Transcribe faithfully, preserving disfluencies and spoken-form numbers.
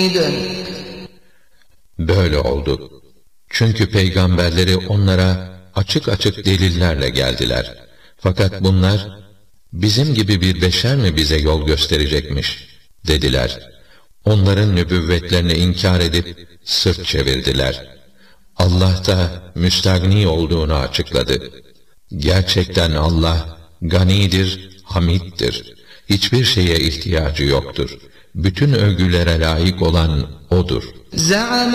Böyle oldu. Çünkü peygamberleri onlara açık açık delillerle geldiler. Fakat bunlar, bizim gibi bir beşer mi bize yol gösterecekmiş dediler. Onların nübüvvetlerini inkar edip sırt çevirdiler. Allah da müstagni olduğunu açıkladı. Gerçekten Allah ganidir, hamiddir. Hiçbir şeye ihtiyacı yoktur. Bütün övgülere layık olan O'dur.